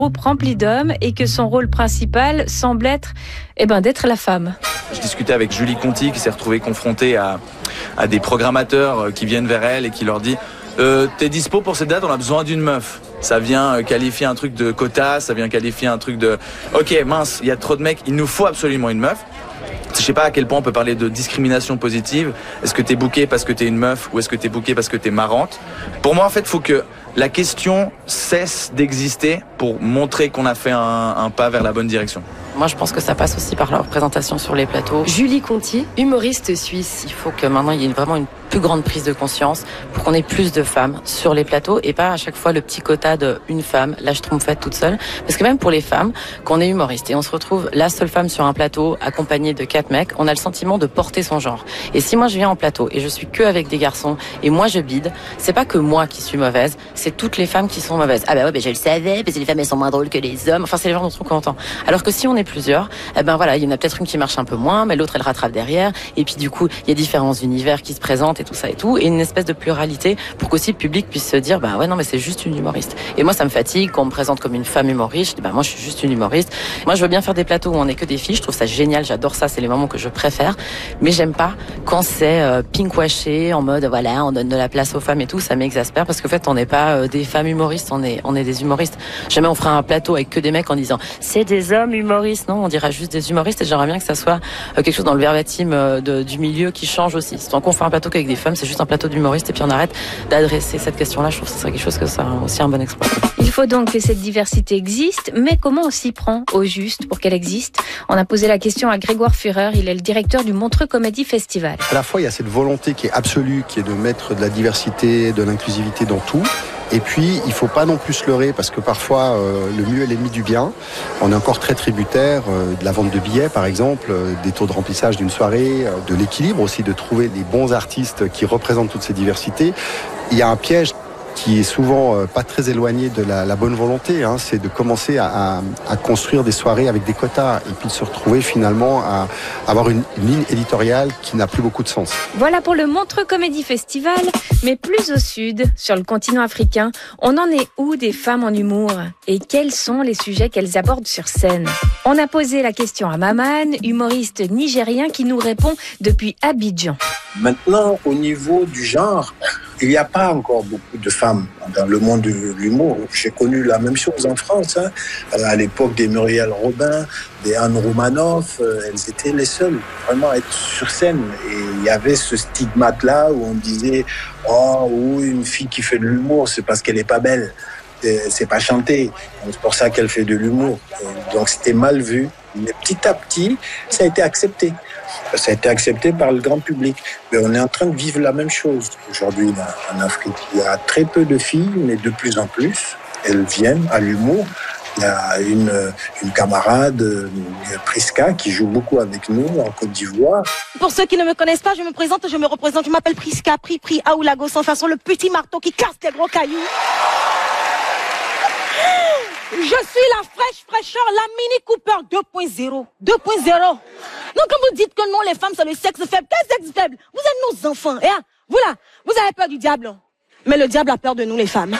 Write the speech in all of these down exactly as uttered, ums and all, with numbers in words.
groupe rempli d'hommes et que son rôle principal semble être eh ben, d'être la femme. Je discutais avec Julie Conti qui s'est retrouvée confrontée à, à des programmateurs qui viennent vers elle et qui leur dit euh, « T'es dispo pour cette date, on a besoin d'une meuf ». Ça vient qualifier un truc de quota, ça vient qualifier un truc de « Ok, mince, il y a trop de mecs, il nous faut absolument une meuf ». Je sais pas à quel point on peut parler de discrimination positive. Est-ce que t'es booké parce que t'es une meuf ou est-ce que t'es booké parce que t'es marrante? Pour moi, en fait, il faut que la question cesse d'exister pour montrer qu'on a fait un, un pas vers la bonne direction. Moi, je pense que ça passe aussi par la représentation sur les plateaux. Julie Conti, humoriste suisse. Il faut que maintenant, il y ait vraiment une plus grande prise de conscience pour qu'on ait plus de femmes sur les plateaux et pas à chaque fois le petit quota de une femme, là je trompe faite toute seule. Parce que même pour les femmes, quand on est humoriste et on se retrouve la seule femme sur un plateau accompagnée de quatre mecs, on a le sentiment de porter son genre. Et si moi je viens en plateau et je suis que avec des garçons et moi je bide, c'est pas que moi qui suis mauvaise, c'est toutes les femmes qui sont mauvaises. Ah bah ouais, bah je le savais, parce que les femmes elles sont moins drôles que les hommes. Enfin c'est les gens dont on entend. Alors que si on est plusieurs, eh ben voilà, il y en a peut-être une qui marche un peu moins, mais l'autre elle rattrape derrière. Et puis du coup, il y a différents univers qui se présentent et tout ça et tout, et une espèce de pluralité pour qu'aussi le public puisse se dire bah ouais non mais c'est juste une humoriste. Et moi ça me fatigue quand on me présente comme une femme humoriste. Je dis bah moi je suis juste une humoriste. Moi je veux bien faire des plateaux où on est que des filles, je trouve ça génial, j'adore ça, c'est les moments que je préfère. Mais j'aime pas quand c'est euh, pinkwashé en mode voilà on donne de la place aux femmes et tout, ça m'exaspère parce qu'en fait on n'est pas euh, des femmes humoristes, on est on est des humoristes. Jamais on fera un plateau avec que des mecs en disant c'est des hommes humoristes. Non, on dira juste des humoristes et j'aimerais bien que ça soit euh, quelque chose dans le verbatim euh, de, du milieu qui change aussi. Si on fait un plateau qu'avec des femmes, c'est juste un plateau d'humoristes et puis on arrête d'adresser cette question-là. Je trouve que ce serait quelque chose que ça a aussi un bon exploit. Il faut donc que cette diversité existe, mais comment on s'y prend au juste pour qu'elle existe? On a posé la question à Grégoire Führer, il est le directeur du Montreux Comedy Festival. À la fois, il y a cette volonté qui est absolue, qui est de mettre de la diversité, de l'inclusivité dans tout. Et puis, il faut pas non plus se leurrer parce que parfois, euh, le mieux est l'ennemi du bien. On est encore très tributaire euh, de la vente de billets, par exemple, euh, des taux de remplissage d'une soirée, euh, de l'équilibre aussi, de trouver les bons artistes qui représentent toutes ces diversités. Il y a un piège qui est souvent euh, pas très éloigné de la, la bonne volonté, hein, c'est de commencer à, à, à construire des soirées avec des quotas et puis de se retrouver finalement à avoir une, une ligne éditoriale qui n'a plus beaucoup de sens. Voilà pour le Montreux Comedy Festival, mais plus au sud, sur le continent africain, on en est où des femmes en humour? Et quels sont les sujets qu'elles abordent sur scène? On a posé la question à Maman, humoriste nigérien qui nous répond depuis Abidjan. Maintenant, au niveau du genre, il n'y a pas encore beaucoup de femmes dans le monde de l'humour. J'ai connu la même chose en France. Hein. À l'époque des Muriel Robin, des Anne Romanoff, elles étaient les seules vraiment à être sur scène. Et il y avait ce stigmate-là où on disait « Oh, oui, une fille qui fait de l'humour, c'est parce qu'elle n'est pas belle. C'est pas chanter. C'est pour ça qu'elle fait de l'humour. » Donc c'était mal vu. Mais petit à petit, ça a été accepté. Ça a été accepté par le grand public. Mais on est en train de vivre la même chose aujourd'hui en Afrique. Il y a très peu de filles, mais de plus en plus, elles viennent à l'humour. Il y a une, une camarade, Priska, qui joue beaucoup avec nous en Côte d'Ivoire. Pour ceux qui ne me connaissent pas, je me présente, je me représente. Je m'appelle Priska, Pri Pri Aoulago, sans façon, le petit marteau qui casse les gros cailloux. Je suis la fraîche fraîcheur, la Mini Cooper deux point zéro. deux point zéro. Donc quand vous dites que non, les femmes, c'est le sexe faible, quel sexe faible? Vous êtes nos enfants. Et hein, vous là, vous avez peur du diable. Mais le diable a peur de nous, les femmes.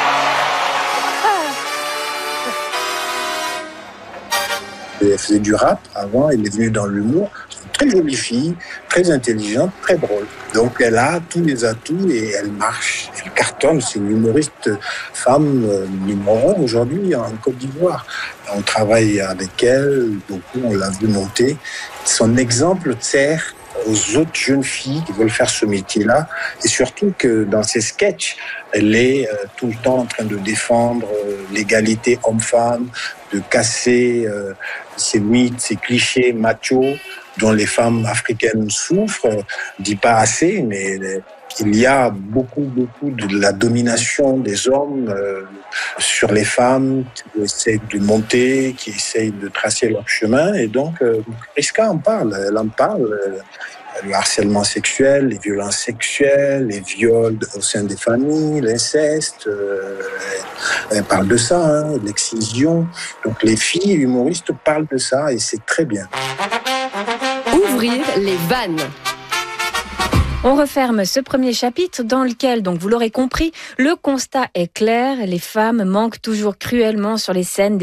Elle faisait du rap avant, elle est venue dans l'humour. C'est une très jolie fille, très intelligente, très drôle. Donc elle a tous les atouts et elle marche. Elle cartonne, c'est une humoriste femme euh, numéro un aujourd'hui en Côte d'Ivoire. On travaille avec elle, beaucoup, on l'a vu monter. Son exemple sert aux autres jeunes filles qui veulent faire ce métier-là. Et surtout que dans ses sketchs, elle est euh, tout le temps en train de défendre euh, l'égalité homme-femme, de casser euh, ces mythes, ces clichés machos dont les femmes africaines souffrent. Je dis pas assez, mais il y a beaucoup, beaucoup de la domination des hommes euh, sur les femmes qui essaient de monter, qui essayent de tracer leur chemin. Et donc, euh, Priska en parle, elle en parle. Euh, le harcèlement sexuel, les violences sexuelles, les viols au sein des familles, l'inceste, euh, elle parle de ça, hein, l'excision. Donc les filles humoristes parlent de ça et c'est très bien. Ouvrir les vannes. On referme ce premier chapitre dans lequel, donc vous l'aurez compris, le constat est clair, les femmes manquent toujours cruellement sur les scènes